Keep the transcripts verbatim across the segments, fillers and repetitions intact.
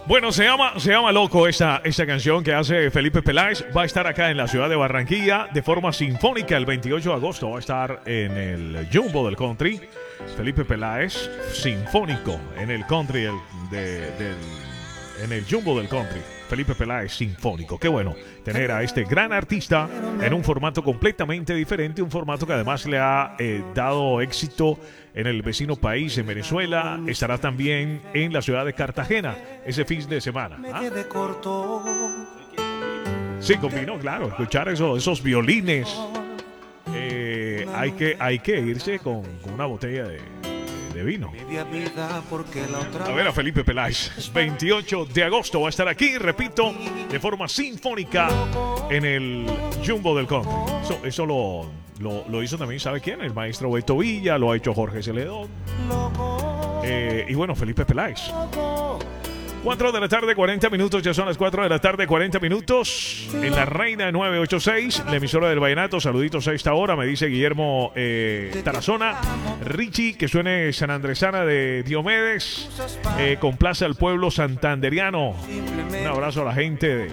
Bueno, se llama, se llama Loco esta, esta canción que hace Felipe Peláez. Va a estar acá en la ciudad de Barranquilla de forma sinfónica el veintiocho de agosto. Va a estar en el Jumbo del Country. Felipe Peláez, sinfónico en el country del, de, del, en el Jumbo del Country. Felipe Peláez, sinfónico. Qué bueno tener a este gran artista en un formato completamente diferente, un formato que además le ha eh, dado éxito en el vecino país, en Venezuela. Estará también en la ciudad de Cartagena ese fin de semana. ¿Ah? Sí, combinó, claro, escuchar eso, esos violines. Eh, hay, que, hay que irse con, con una botella de, de vino. A ver a Felipe Peláez, veintiocho de agosto va a estar aquí, repito, de forma sinfónica en el Jumbo del Country. Eso, eso lo, lo, lo hizo también, ¿sabe quién? El maestro Beto Villa, lo ha hecho Jorge Celedón. Eh, y bueno, Felipe Peláez. cuatro de la tarde, cuarenta minutos, ya son las cuatro de la tarde, cuarenta minutos. En La Reina nueve ocho seis, la emisora del Vallenato. Saluditos a esta hora, me dice Guillermo eh, Tarazona. Richie, que suene San Andresana de Diomedes. Eh, complace al pueblo santanderiano. Un abrazo a la gente de...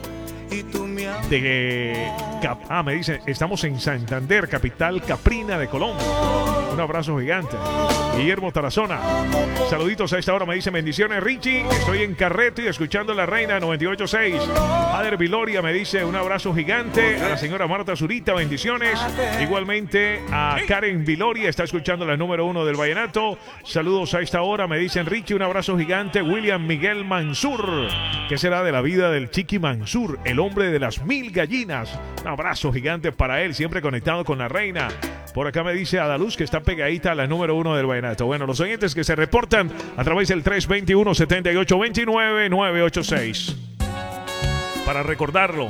de Cap, ah, me dicen, estamos en Santander, capital caprina de Colombia. Un abrazo gigante. Guillermo Tarazona. Saluditos a esta hora, me dice bendiciones Richie. Estoy en Carreto y escuchando La Reina noventa y ocho seis. Ader Viloria me dice un abrazo gigante. A la señora Marta Zurita, bendiciones. Igualmente a Karen Viloria, está escuchando la número uno del Vallenato. Saludos a esta hora, me dicen Richie, un abrazo gigante. William Miguel Mansur. ¿Qué será de la vida del Chiqui Mansur, el hombre de las mil gallinas? Un abrazo gigante para él, siempre conectado con La Reina. Por acá me dice Adaluz que está pegadita a la número uno del Vallenato. Bueno, los oyentes que se reportan a través del tres dos uno, siete ocho dos nueve, nueve ocho seis. Para recordarlo,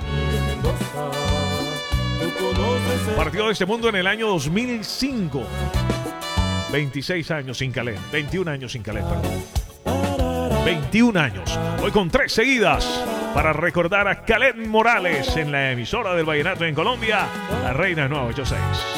partió de este mundo en el año dos mil cinco. veintiséis años sin Caled. veintiún años sin Caled, perdón. veintiún años. Hoy con tres seguidas para recordar a Caled Morales en la emisora del Vallenato en Colombia, La Reina nueve ocho seis.